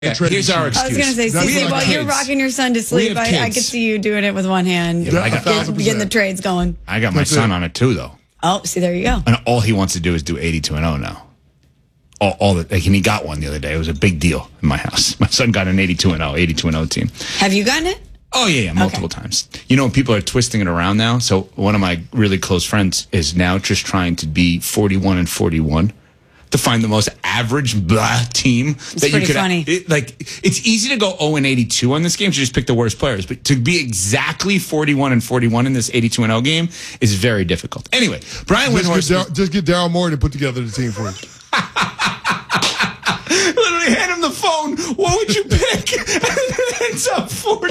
Here's our excuse. I was going to say, CC, while you're rocking your son to sleep, I could see you doing it with one hand. Yeah, getting the trades going. I got my son on it too, though. Oh, see, there you go. And all he wants to do is do 82-0 now. And he got one the other day. It was a big deal in my house. My son got an 82-0 team. Have you gotten it? Oh, yeah, multiple times. You know, people are twisting it around now. So one of my really close friends is now just trying to be 41-41 to find the most average team that you could. Funny. It's easy to go 0-82 on this game. To just pick the worst players, but to be exactly 41-41 in this 82-0 game is very difficult. Anyway, Brian Windhorst. Just get Daryl Morey to put together the team for you. Literally hand him the phone. What would you pick? It's up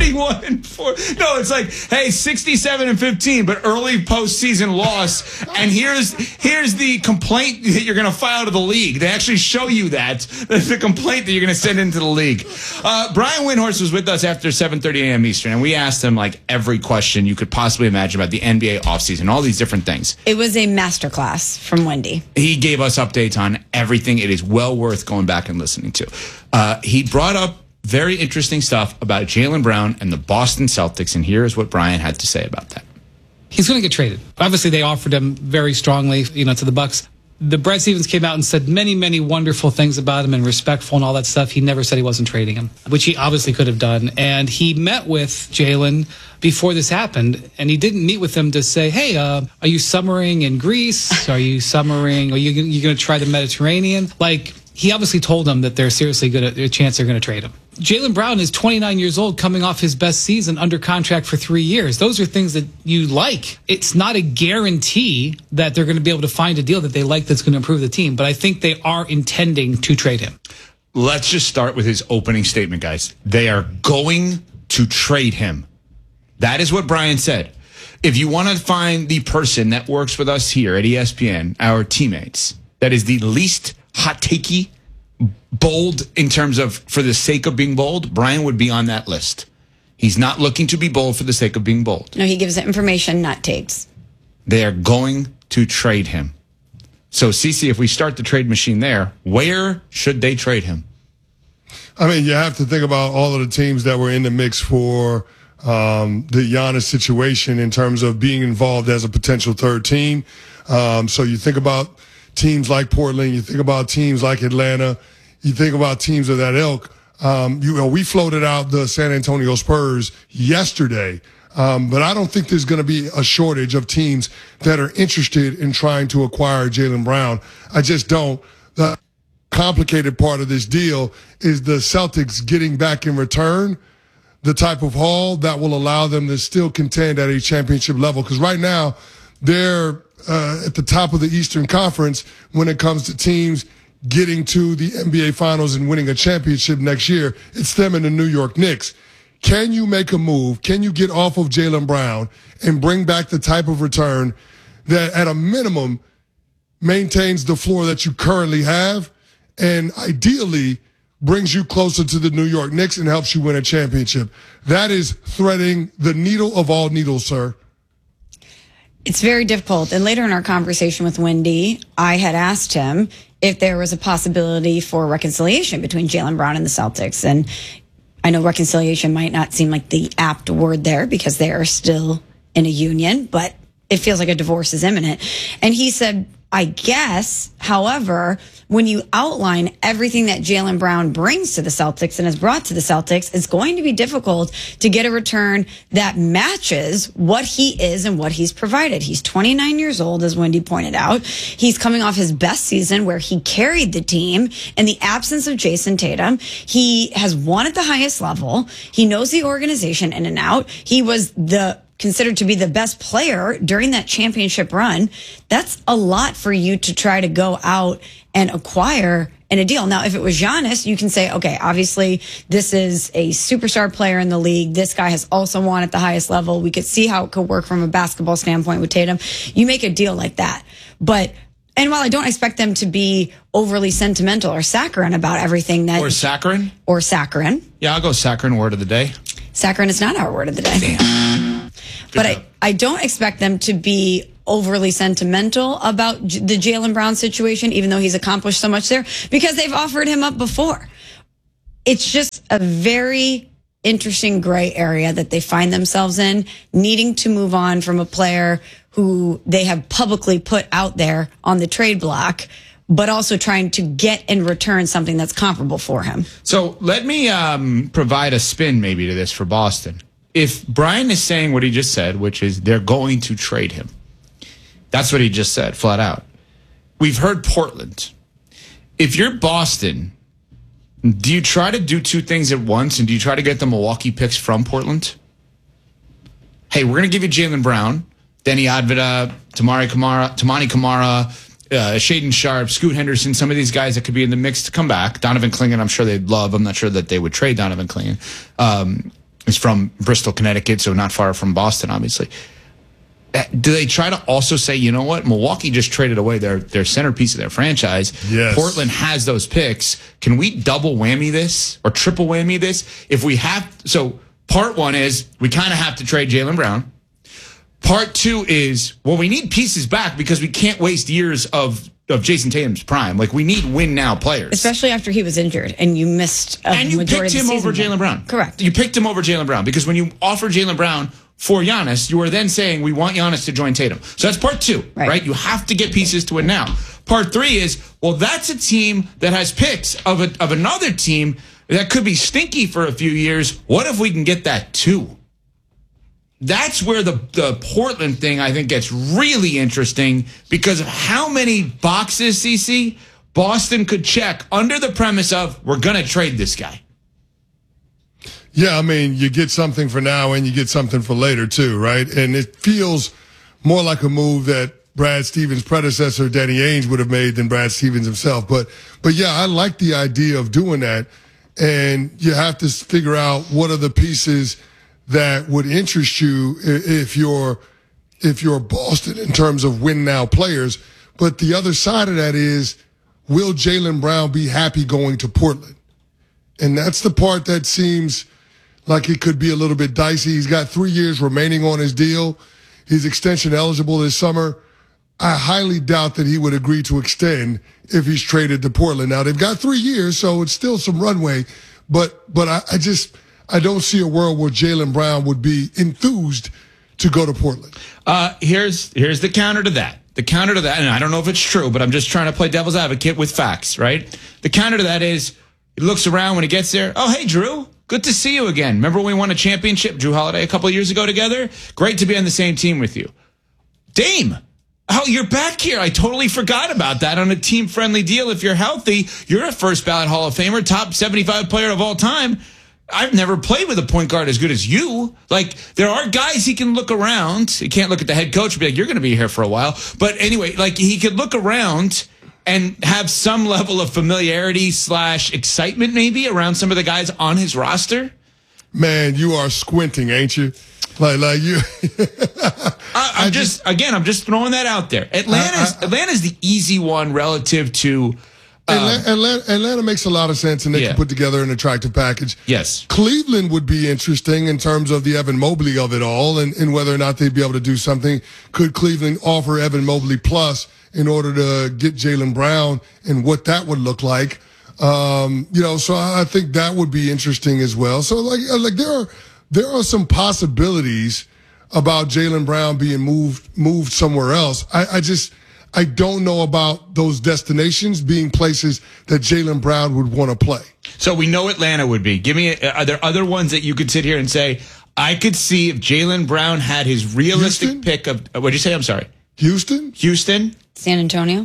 41-4. No, it's like, hey, 67-15, but early postseason loss. And here's the complaint that you're going to file to the league. They actually show you that. That's the complaint that you're going to send into the league. Brian Windhorst was with us after 7:30 a.m. Eastern, and we asked him like every question you could possibly imagine about the NBA offseason, all these different things. It was a masterclass from Wendy. He gave us updates on everything. It is well worth going back and listening to. He brought up very interesting stuff about Jaylen Brown and the Boston Celtics, and here's what Brian had to say about that. He's going to get traded. Obviously, they offered him very strongly, to the Bucks. The Brad Stevens came out and said many, many wonderful things about him and respectful and all that stuff. He never said he wasn't trading him, which he obviously could have done. And he met with Jaylen before this happened, and he didn't meet with him to say, hey, are you summering in Greece? Are you going to try the Mediterranean? He obviously told them that they're seriously good at a chance they're going to trade him. Jaylen Brown is 29 years old, coming off his best season, under contract for 3 years. Those are things that you like. It's not a guarantee that they're going to be able to find a deal that they like that's going to improve the team, but I think they are intending to trade him. Let's just start with his opening statement, guys. They are going to trade him. That is what Brian said. If you want to find the person that works with us here at ESPN, our teammates, that is the least hot takey, bold in terms of for the sake of being bold, Brian would be on that list. He's not looking to be bold for the sake of being bold. No, he gives information, not takes. They are going to trade him. So, Cece, if we start the trade machine there, where should they trade him? I mean, you have to think about all of the teams that were in the mix for the Giannis situation in terms of being involved as a potential third team. So you think about teams like Portland, you think about teams like Atlanta, you think about teams of that ilk. We floated out the San Antonio Spurs yesterday, but I don't think there's going to be a shortage of teams that are interested in trying to acquire Jaylen Brown. I just don't. The complicated part of this deal is the Celtics getting back in return the type of haul that will allow them to still contend at a championship level. Because right now, they're at the top of the Eastern Conference when it comes to teams getting to the NBA Finals and winning a championship next year. It's them and the New York Knicks. Can you make a move? Can you get off of Jaylen Brown and bring back the type of return that at a minimum maintains the floor that you currently have and ideally brings you closer to the New York Knicks and helps you win a championship? That is threading the needle of all needles, sir. It's very difficult. And later in our conversation with Wendy, I had asked him if there was a possibility for reconciliation between Jaylen Brown and the Celtics. And I know reconciliation might not seem like the apt word there because they are still in a union, but it feels like a divorce is imminent. And he said, I guess, however, when you outline everything that Jaylen Brown brings to the Celtics and has brought to the Celtics, it's going to be difficult to get a return that matches what he is and what he's provided. He's 29 years old, as Wendy pointed out. He's coming off his best season where he carried the team in the absence of Jason Tatum. He has won at the highest level. He knows the organization in and out. He was considered to be the best player during that championship run. That's a lot for you to try to go out and acquire in a deal. Now, if it was Giannis, you can say, okay, obviously this is a superstar player in the league. This guy has also won at the highest level. We could see how it could work from a basketball standpoint with Tatum. You make a deal like that. And while I don't expect them to be overly sentimental or saccharine about everything that... Or saccharine? Or saccharine. Yeah, I'll go saccharine, word of the day. Saccharine is not our word of the day. Damn. But I don't expect them to be overly sentimental about the Jaylen Brown situation, even though he's accomplished so much there, because they've offered him up before. it's just a very interesting gray area that they find themselves in, needing to move on from a player who they have publicly put out there on the trade block, but also trying to get in return something that's comparable for him. So let me provide a spin maybe to this for Boston. If Brian is saying what he just said, which is they're going to trade him, that's what he just said, flat out. We've heard Portland. If you're Boston, do you try to do two things at once, and do you try to get the Milwaukee picks from Portland? Hey, we're going to give you Jaylen Brown, Denny Advida, Tamani Kamara, Shaden Sharp, Scoot Henderson, some of these guys that could be in the mix to come back. Donovan Clingan, I'm sure they'd love. I'm not sure that they would trade Donovan Clingan. He's from Bristol, Connecticut, so not far from Boston, obviously. Do they try to also say, you know what, Milwaukee just traded away their centerpiece of their franchise. Yes. Portland has those picks. Can we double whammy this or triple whammy this? If we have, so part one is we kind of have to trade Jaylen Brown. Part two is, well, we need pieces back because we can't waste years of Jason Tatum's prime. Like, we need win now players. Especially after he was injured and you missed a and you majority picked of the him over season. Jaylen Brown. Correct. You picked him over Jaylen Brown because when you offer Jaylen Brown for Giannis, you are then saying we want Giannis to join Tatum. So that's part two, right? You have to get pieces to win now. Part three is, well, that's a team that has picks of another team that could be stinky for a few years. What if we can get that too? That's where the Portland thing, I think, gets really interesting because of how many boxes, CC, Boston could check under the premise of, we're going to trade this guy. Yeah, I mean, you get something for now and you get something for later too, right? And it feels more like a move that Brad Stevens' predecessor, Danny Ainge, would have made than Brad Stevens himself. But yeah, I like the idea of doing that. And you have to figure out what are the pieces that would interest you if you're Boston in terms of win now players. But the other side of that is, will Jaylen Brown be happy going to Portland? And that's the part that seems like it could be a little bit dicey. He's got 3 years remaining on his deal. He's extension eligible this summer. I highly doubt that he would agree to extend if he's traded to Portland. Now, they've got 3 years, so it's still some runway. But I don't see a world where Jaylen Brown would be enthused to go to Portland. Here's the counter to that. The counter to that, and I don't know if it's true, but I'm just trying to play devil's advocate with facts, right? The counter to that is, he looks around when he gets there. Oh, hey, Drew. Good to see you again. Remember when we won a championship, Drew Holiday, a couple of years ago together? Great to be on the same team with you. Dame. Oh, you're back here. I totally forgot about that on a team-friendly deal. If you're healthy, you're a first-ballot Hall of Famer, top 75 player of all time. I've never played with a point guard as good as you. Like, there are guys he can look around. He can't look at the head coach and be like, you're going to be here for a while. But anyway, like, he could look around and have some level of familiarity / excitement maybe around some of the guys on his roster. Man, you are squinting, ain't you? Like you. I'm just throwing that out there. Atlanta's the easy one relative to. Atlanta makes a lot of sense, and they can put together an attractive package. Yes. Cleveland would be interesting in terms of the Evan Mobley of it all, and whether or not they'd be able to do something. Could Cleveland offer Evan Mobley plus in order to get Jaylen Brown, and what that would look like? So I think that would be interesting as well. So like there are some possibilities about Jaylen Brown being moved somewhere else. I don't know about those destinations being places that Jaylen Brown would want to play. So we know Atlanta would be. Are there other ones that you could sit here and say, I could see if Jaylen Brown had his realistic pick of, what'd you say? I'm sorry. Houston? San Antonio?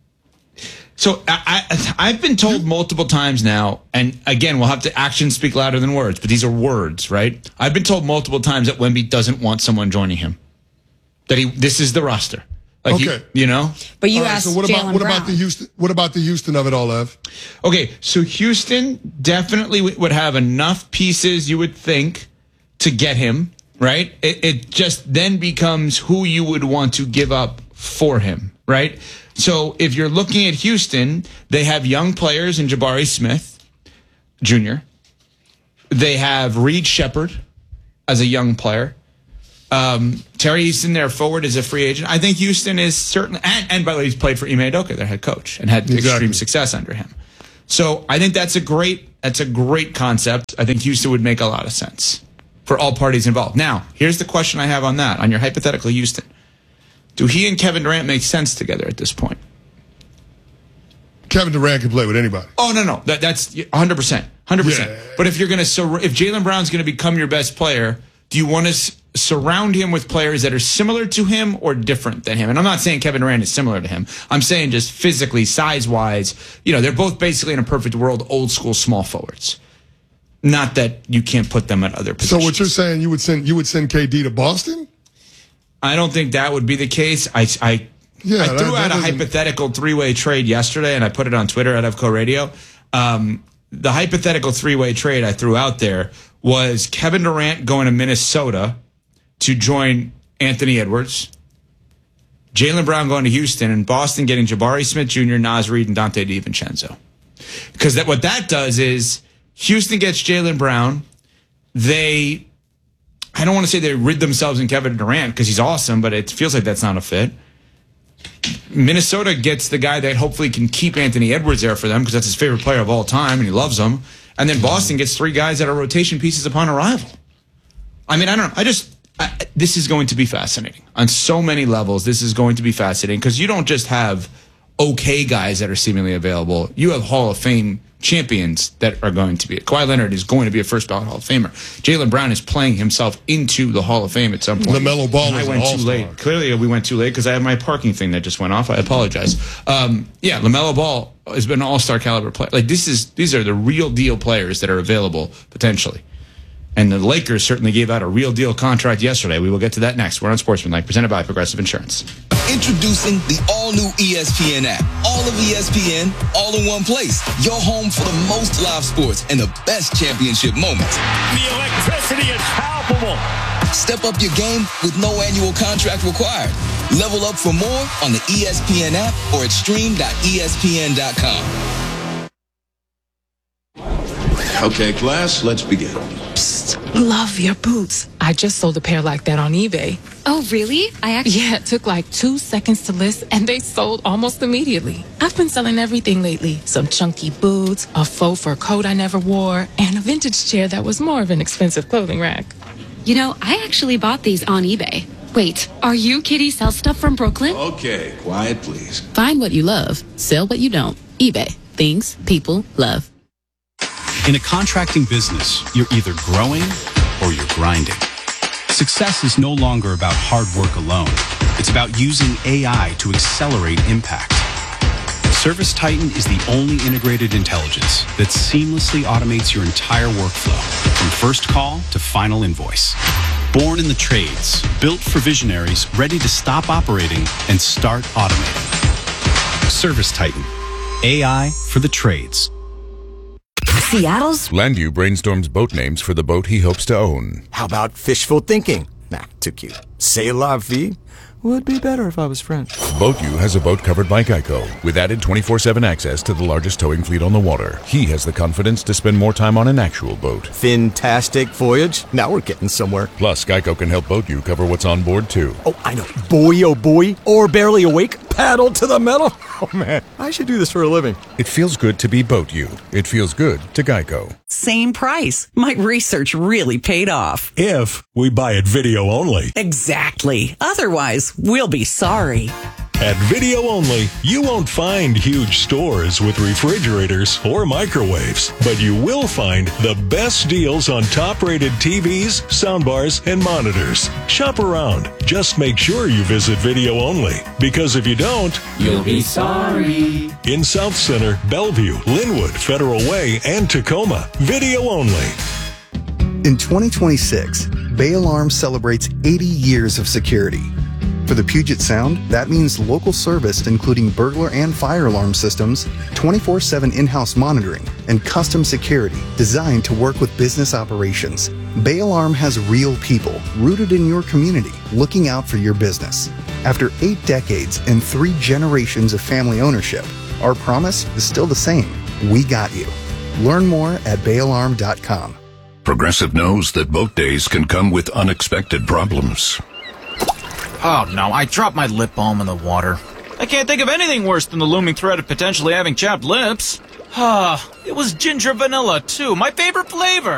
So I've been told multiple times now, and again, we'll have to actions speak louder than words, but these are words, right? I've been told multiple times that Wemby doesn't want someone joining him. That this is the roster. Like okay. But you asked so what about the Houston of it all, Ev? Okay, so Houston definitely would have enough pieces, you would think, to get him, right? It just then becomes who you would want to give up for him, right? So if you're looking at Houston, they have young players in Jabari Smith Jr. They have Reed Shepherd as a young player. Terry Easton, their forward, is a free agent. I think Houston is certainly, and by the way, he's played for Ime Udoka, their head coach, and had extreme success under him. So I think that's a great concept. I think Houston would make a lot of sense for all parties involved. Now, here's the question I have on that, on your hypothetical Houston. Do he and Kevin Durant make sense together at this point? Kevin Durant can play with anybody. Oh, no. That's 100%. 100%. Yeah. But if Jaylen Brown's going to become your best player, do you want to surround him with players that are similar to him or different than him? And I'm not saying Kevin Durant is similar to him. I'm saying just physically, size-wise, they're both basically in a perfect world, old school small forwards. Not that you can't put them at other positions. So what you're saying, you would send KD to Boston? I don't think that would be the case. I threw out a hypothetical three-way trade yesterday, and I put it on Twitter at FCO Radio. The hypothetical three-way trade I threw out there was Kevin Durant going to Minnesota to join Anthony Edwards, Jaylen Brown going to Houston, and Boston getting Jabari Smith Jr., Naz Reid, and Dante DiVincenzo. Because what that does is Houston gets Jaylen Brown. I don't want to say they rid themselves in Kevin Durant because he's awesome, but it feels like that's not a fit. Minnesota gets the guy that hopefully can keep Anthony Edwards there for them because that's his favorite player of all time and he loves them. And then Boston gets three guys that are rotation pieces upon arrival. I mean, I don't know. This is going to be fascinating. On so many levels, this is going to be fascinating because you don't just have okay guys that are seemingly available. You have Hall of Fame champions that are going to be. Kawhi Leonard is going to be a first ballot Hall of Famer. Jaylen Brown is playing himself into the Hall of Fame at some point. LaMelo Ball is an all-star. Too late. Clearly, we went too late because I have my parking thing that just went off. I apologize. LaMelo Ball has been an all-star caliber player. Like these are the real deal players that are available potentially. And the Lakers certainly gave out a real deal contract yesterday. We will get to that next. We're on Sportsmanlike, presented by Progressive Insurance. Introducing the all-new ESPN app. All of ESPN, all in one place. Your home for the most live sports and the best championship moments. The electricity is palpable. Step up your game with no annual contract required. Level up for more on the ESPN app or at stream.espn.com. Okay, class, let's begin. Psst, love your boots. I just sold a pair like that on eBay. Oh, really? Yeah, it took like 2 seconds to list, and they sold almost immediately. I've been selling everything lately. Some chunky boots, a faux fur coat I never wore, and a vintage chair that was more of an expensive clothing rack. I actually bought these on eBay. Wait, are you Kitty Sell Stuff from Brooklyn? Okay, quiet, please. Find what you love. Sell what you don't. eBay. Things people love. In a contracting business, you're either growing or you're grinding. Success is no longer about hard work alone. It's about using AI to accelerate impact. ServiceTitan is the only integrated intelligence that seamlessly automates your entire workflow, from first call to final invoice. Born in the trades, built for visionaries ready to stop operating and start automating. ServiceTitan, AI for the trades. Seattle's Landview brainstorms boat names for the boat he hopes to own. How about fishful thinking? Nah, too cute. C'est la vie would be better if I was French. BoatU has a boat covered by Geico with added 24/7 access to the largest towing fleet on the water. He has the confidence to spend more time on an actual boat. Fantastic voyage. Now we're getting somewhere. Plus, Geico can help BoatU cover what's on board too. Oh, I know. Boy, oh boy. Or barely awake. Paddle to the metal. Oh man, I should do this for a living. It feels good to be BoatU. It feels good to Geico. Same price. My research really paid off. If we buy it video only. Exactly. Otherwise, we'll be sorry. At Video Only, you won't find huge stores with refrigerators or microwaves, but you will find the best deals on top-rated TVs, soundbars, and monitors. Shop around. Just make sure you visit Video Only, because if you don't, you'll be sorry. In South Center, Bellevue, Linwood, Federal Way, and Tacoma, Video Only. In 2026, Bay Alarm celebrates 80 years of security. For the Puget Sound, that means local service including burglar and fire alarm systems, 24/7 in-house monitoring, and custom security designed to work with business operations. Bay Alarm has real people rooted in your community looking out for your business. After 8 decades and 3 generations of family ownership, our promise is still the same. We got you. Learn more at bayalarm.com. Progressive knows that boat days can come with unexpected problems. Oh no, I dropped my lip balm in the water. I can't think of anything worse than the looming threat of potentially having chapped lips. It was ginger vanilla, too. My favorite flavor.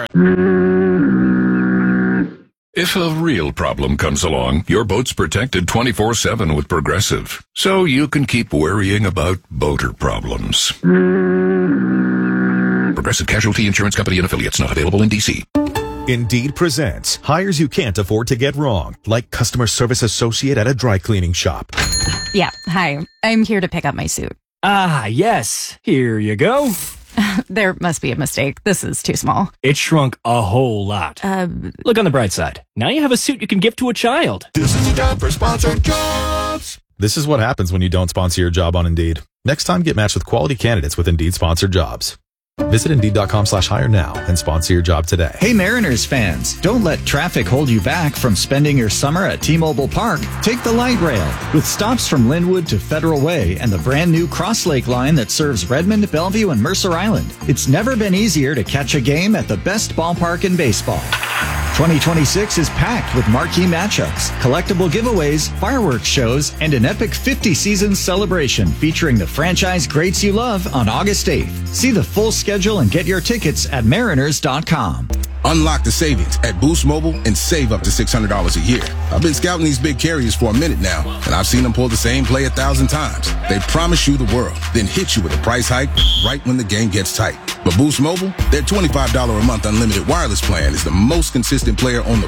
If a real problem comes along, your boat's protected 24/7 with Progressive. So you can keep worrying about boater problems. Progressive Casualty Insurance Company and Affiliates, not available in D.C. Indeed presents hires you can't afford to get wrong, like customer service associate at a dry cleaning shop. Yeah, hi. I'm here to pick up my suit. Ah, yes. Here you go. There must be a mistake. This is too small. It shrunk a whole lot. Look on the bright side. Now you have a suit you can give to a child. This is the time for sponsored jobs. This is what happens when you don't sponsor your job on Indeed. Next time, get matched with quality candidates with Indeed sponsored jobs. Visit Indeed.com/hire now and sponsor your job today. Hey Mariners fans, don't let traffic hold you back from spending your summer at T-Mobile Park. Take the light rail with stops from Linwood to Federal Way and the brand new Cross Lake line that serves Redmond, Bellevue, and Mercer Island. It's never been easier to catch a game at the best ballpark in baseball. 2026 is packed with marquee matchups, collectible giveaways, fireworks shows, and an epic 50-season celebration featuring the franchise greats you love on August 8th. See the full schedule and get your tickets at mariners.com. Unlock the savings at Boost Mobile and save up to $600 a year. I've been scouting these big carriers for a minute now, and I've seen them pull the same play 1,000 times. They promise you the world, then hit you with a price hike right when the game gets tight. But Boost Mobile, their $25 a month unlimited wireless plan is the most consistent player on the